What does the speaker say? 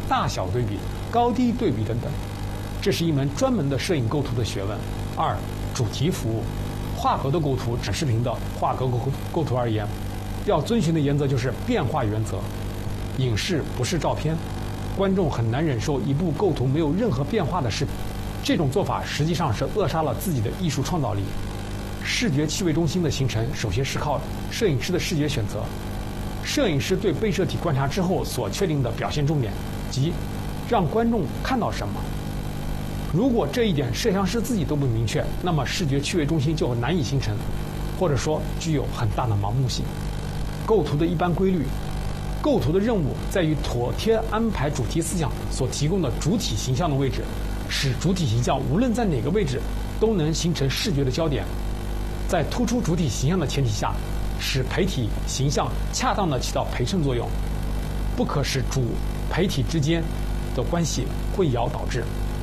大小对比、高低对比等等。这是一门专门的摄影构图的学问。二、主题服务。画格的构图，指视频的画格构图而言，要遵循的原则就是变化原则。影视不是照片，观众很难忍受一部构图没有任何变化的视频。这种做法实际上是扼杀了自己的艺术创造力。视觉趣味中心的形成，首先是靠摄影师的视觉选择。摄影师对被摄体观察之后所确定的表现重点，即让观众看到什么。如果这一点摄像师自己都不明确，那么视觉趣味中心就难以形成，或者说具有很大的盲目性。构图的一般规律，构图的任务在于妥帖安排主题思想所提供的主体形象的位置，使主体形象无论在哪个位置都能形成视觉的焦点。在突出主体形象的前提下，使陪体形象恰当地起到陪衬作用，不可使主陪体之间的关系混淆导致。